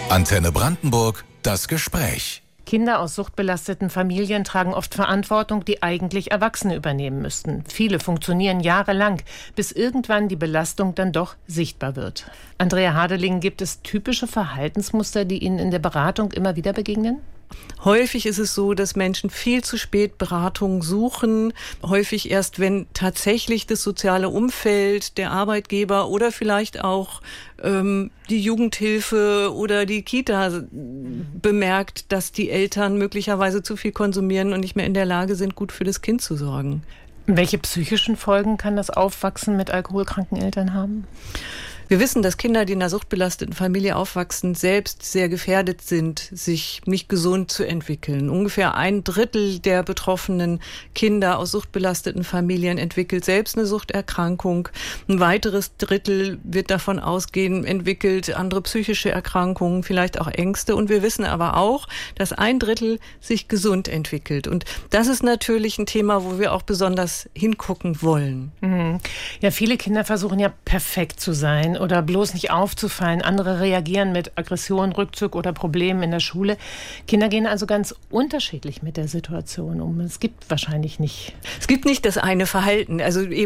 Antenne Brandenburg, das Gespräch. Kinder aus suchtbelasteten Familien tragen oft Verantwortung, die eigentlich Erwachsene übernehmen müssten. Viele funktionieren jahrelang, bis irgendwann die Belastung dann doch sichtbar wird. Andrea Hadeling, gibt es typische Verhaltensmuster, die Ihnen in der Beratung immer wieder begegnen? Häufig ist es so, dass Menschen viel zu spät Beratung suchen. Häufig erst, wenn tatsächlich das soziale Umfeld, der Arbeitgeber oder vielleicht auch die Jugendhilfe oder die Kita bemerkt, dass die Eltern möglicherweise zu viel konsumieren und nicht mehr in der Lage sind, gut für das Kind zu sorgen. Welche psychischen Folgen kann das Aufwachsen mit alkoholkranken Eltern haben? Wir wissen, dass Kinder, die in einer suchtbelasteten Familie aufwachsen, selbst sehr gefährdet sind, sich nicht gesund zu entwickeln. Ungefähr 1/3 der betroffenen Kinder aus suchtbelasteten Familien entwickelt selbst eine Suchterkrankung. Ein weiteres Drittel wird davon ausgehen, entwickelt andere psychische Erkrankungen, vielleicht auch Ängste. Und wir wissen aber auch, dass 1/3 sich gesund entwickelt. Und das ist natürlich ein Thema, wo wir auch besonders hingucken wollen. Ja, viele Kinder versuchen ja perfekt zu sein oder bloß nicht aufzufallen. Andere reagieren mit Aggression, Rückzug oder Problemen in der Schule. Kinder gehen also ganz unterschiedlich mit der Situation um. Es gibt wahrscheinlich nicht. Es gibt nicht das eine Verhalten. Also eben